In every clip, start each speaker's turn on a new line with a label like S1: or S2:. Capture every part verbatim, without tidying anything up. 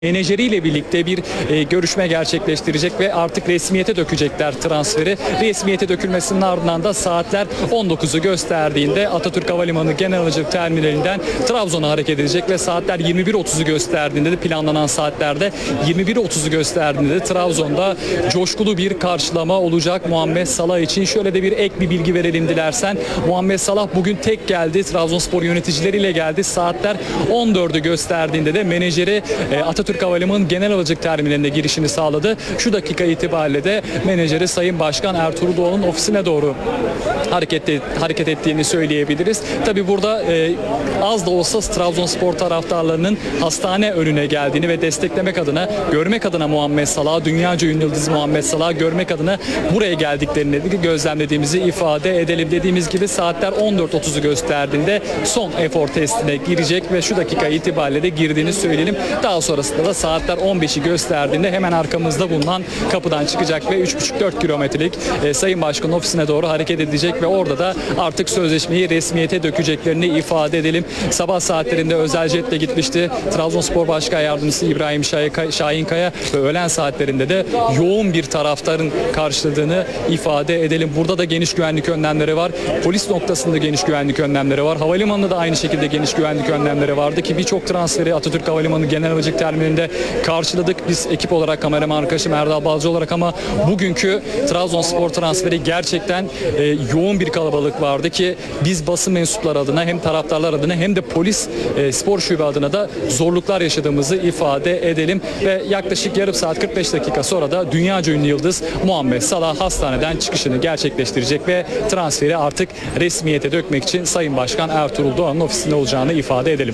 S1: Menajeriyle birlikte bir e, görüşme gerçekleştirecek ve artık resmiyete dökecekler transferi. Resmiyete dökülmesinin ardından da saatler on dokuzu gösterdiğinde Atatürk Havalimanı Genel Havacılık Terminali'nden Trabzon'a hareket edecek ve saatler yirmi bir otuzu gösterdiğinde de planlanan saatlerde yirmi bir otuzu gösterdiğinde de Trabzon'da coşkulu bir karşılama olacak Muhammed Salah için. Şöyle de bir ek bir bilgi verelim dilersen. Muhammed Salah bugün tek geldi. Trabzonspor yöneticileriyle geldi. Saatler on dördü gösterdiğinde de menajeri e, Atatürk Türk Havalimanı Genel Havacılık Terminali'ne girişini sağladı. Şu dakika itibariyle de menajeri Sayın Başkan Ertuğrul Doğan'ın ofisine doğru hareket, et, hareket ettiğini söyleyebiliriz. Tabi burada e, az da olsa Trabzonspor taraftarlarının hastane önüne geldiğini ve desteklemek adına, görmek adına Muhammed Salah, dünyaca ünlü yıldız Muhammed Salah görmek adına buraya geldiklerini gözlemlediğimizi ifade edelim. Dediğimiz gibi saatler on dört otuzu gösterdiğinde son efor testine girecek ve şu dakika itibariyle de girdiğini söyleyelim. Daha sonrasında da saatler on beşi gösterdiğinde hemen arkamızda bulunan kapıdan çıkacak ve üç buçuk dört kilometrelik e, Sayın Başkan'ın ofisine doğru hareket edecek ve orada da artık sözleşmeyi resmiyete dökeceklerini ifade edelim. Sabah saatlerinde özel jetle gitmişti Trabzonspor Başkan Yardımcısı İbrahim Şahinkaya ve öğlen saatlerinde de yoğun bir taraftarın karşıladığını ifade edelim. Burada da geniş güvenlik önlemleri var. Polis noktasında geniş güvenlik önlemleri var. Havalimanında da aynı şekilde geniş güvenlik önlemleri vardı ki birçok transferi Atatürk Havalimanı Genel Havacılık Terminali'nde karşıladık. Biz ekip olarak, kameraman arkadaşım Erdal Balcı olarak, ama bugünkü Trabzonspor transferi gerçekten e, yoğun bir kalabalık vardı ki biz basın mensupları adına, hem taraftarlar adına hem de polis e, spor şube adına da zorluklar yaşadığımızı ifade edelim ve yaklaşık yarım saat kırk beş dakika sonra da dünyaca ünlü yıldız Muhammed Salah hastaneden çıkışını gerçekleştirecek ve transferi artık resmiyete dökmek için Sayın Başkan Ertuğrul Doğan'ın ofisinde olacağını ifade edelim.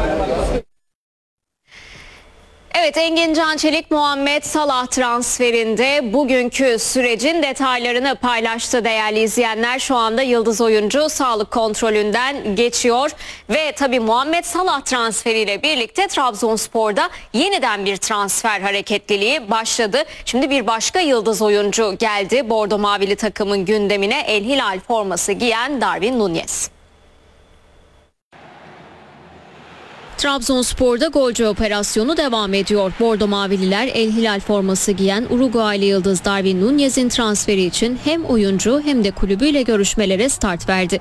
S2: Evet, Engin Can Çelik Muhammed Salah transferinde bugünkü sürecin detaylarını paylaştı değerli izleyenler. Şu anda yıldız oyuncu sağlık kontrolünden geçiyor ve tabii Muhammed Salah transferiyle birlikte Trabzonspor'da yeniden bir transfer hareketliliği başladı. Şimdi bir başka yıldız oyuncu geldi Bordo Mavili takımın gündemine, El Hilal forması giyen Darwin Núñez. Trabzonspor'da golcü operasyonu devam ediyor. Bordo Mavililer El Hilal forması giyen Uruguaylı yıldız Darwin Núñez'in transferi için hem oyuncu hem de kulübüyle görüşmelere start verdi.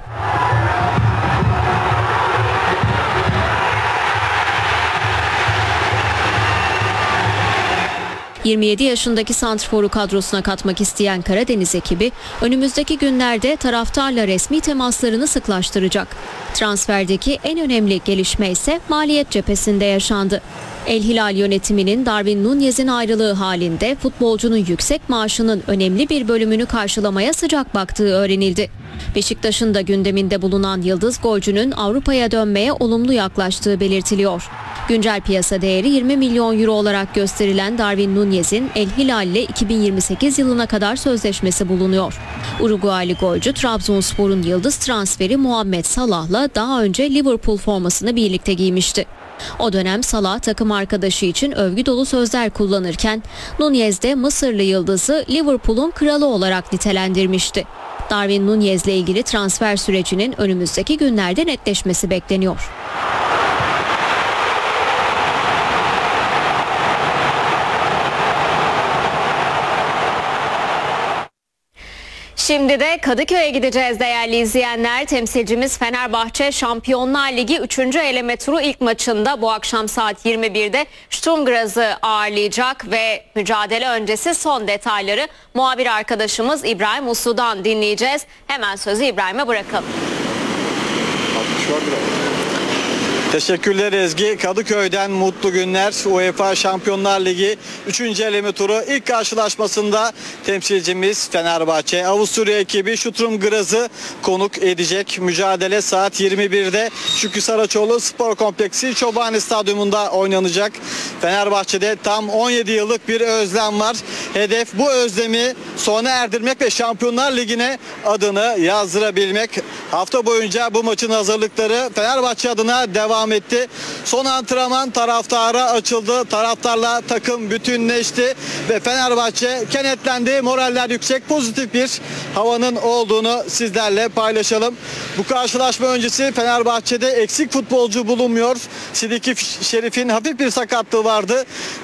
S2: yirmi yedi yaşındaki santrforu kadrosuna katmak isteyen Karadeniz ekibi önümüzdeki günlerde taraftarla resmi temaslarını sıklaştıracak. Transferdeki en önemli gelişme ise maliyet cephesinde yaşandı. El Hilal yönetiminin Darwin Núñez'in ayrılığı halinde futbolcunun yüksek maaşının önemli bir bölümünü karşılamaya sıcak baktığı öğrenildi. Beşiktaş'ın da gündeminde bulunan yıldız golcünün Avrupa'ya dönmeye olumlu yaklaştığı belirtiliyor. Güncel piyasa değeri yirmi milyon euro olarak gösterilen Darwin Núñez'in El Hilal ile iki bin yirmi sekiz yılına kadar sözleşmesi bulunuyor. Uruguaylı golcü Trabzonspor'un yıldız transferi Muhammed Salah'la daha önce Liverpool formasını birlikte giymişti. O dönem Salah takım arkadaşı için övgü dolu sözler kullanırken Núñez de Mısırlı yıldızı Liverpool'un kralı olarak nitelendirmişti. Darwin Núñez ile ilgili transfer sürecinin önümüzdeki günlerde netleşmesi bekleniyor. Şimdi de Kadıköy'e gideceğiz değerli izleyenler. Temsilcimiz Fenerbahçe Şampiyonlar Ligi üçüncü eleme turu ilk maçında bu akşam saat yirmi birde Sturm Graz'ı ağırlayacak ve mücadele öncesi son detayları muhabir arkadaşımız İbrahim Uslu'dan dinleyeceğiz. Hemen sözü İbrahim'e bırakalım.
S3: Teşekkürler Ezgi. Kadıköy'den mutlu günler. UEFA Şampiyonlar Ligi üçüncü eleme turu ilk karşılaşmasında temsilcimiz Fenerbahçe Avusturya ekibi Sturm Graz'ı konuk edecek. Mücadele saat yirmi birde Şükrü Saraçoğlu Spor Kompleksi Çobani Stadyumunda oynanacak. Fenerbahçe'de tam on yedi yıllık bir özlem var. Hedef bu özlemi sona erdirmek ve Şampiyonlar Ligi'ne adını yazdırabilmek. Hafta boyunca bu maçın hazırlıkları Fenerbahçe adına devam devam etti. Son antrenman taraftara açıldı. Taraftarla takım bütünleşti ve Fenerbahçe kenetlendi. Moraller yüksek, pozitif bir havanın olduğunu sizlerle paylaşalım. Bu karşılaşma öncesi Fenerbahçe'de eksik futbolcu bulunmuyor. Sidiki Şerif'in hafif bir sakatlığı vardı.